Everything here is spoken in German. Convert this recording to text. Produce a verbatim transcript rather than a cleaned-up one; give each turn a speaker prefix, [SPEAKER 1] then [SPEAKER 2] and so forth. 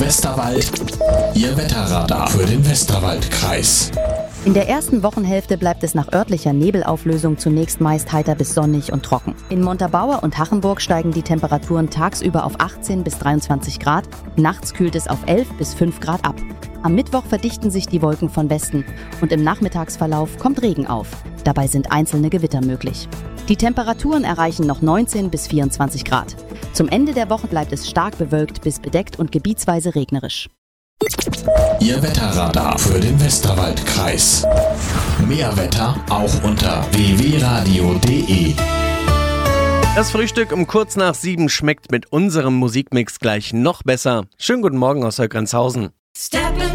[SPEAKER 1] Westerwald, Ihr Wetterradar für den Westerwaldkreis.
[SPEAKER 2] In der ersten Wochenhälfte bleibt es nach örtlicher Nebelauflösung zunächst meist heiter bis sonnig und trocken. In Montabaur und Hachenburg steigen die Temperaturen tagsüber auf achtzehn bis dreiundzwanzig Grad, nachts kühlt es auf elf bis fünf Grad ab. Am Mittwoch verdichten sich die Wolken von Westen und im Nachmittagsverlauf kommt Regen auf. Dabei sind einzelne Gewitter möglich. Die Temperaturen erreichen noch neunzehn bis vierundzwanzig Grad. Zum Ende der Woche bleibt es stark bewölkt bis bedeckt und gebietsweise regnerisch.
[SPEAKER 1] Ihr Wetterradar für den Westerwaldkreis. Mehr Wetter auch unter w w radio punkt d e.
[SPEAKER 3] Das Frühstück um kurz nach sieben schmeckt mit unserem Musikmix gleich noch besser. Schönen guten Morgen aus Höckernshausen.